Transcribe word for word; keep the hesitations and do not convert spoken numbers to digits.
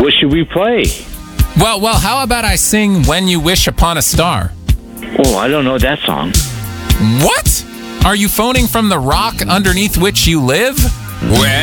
What should we play? Well, well, how about I sing When You Wish Upon a Star? Oh, I don't know that song. What? Are you phoning from the rock underneath which you live? When